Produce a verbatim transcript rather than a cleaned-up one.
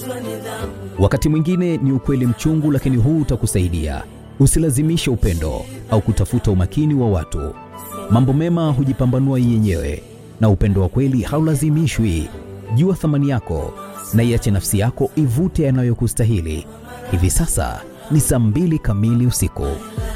Wakati mwingine ni ukweli mchungu, lakini huu utakusaidia. Usilazimishe upendo au kutafuta umakini wa watu. Mambo mema hujipambanua yenyewe, na upendo wa kweli haulazimishwi. Jua thamani yako na iache nafsi yako ivute yanayokustahili. Hivi sasa ni saa mbili kamili usiku.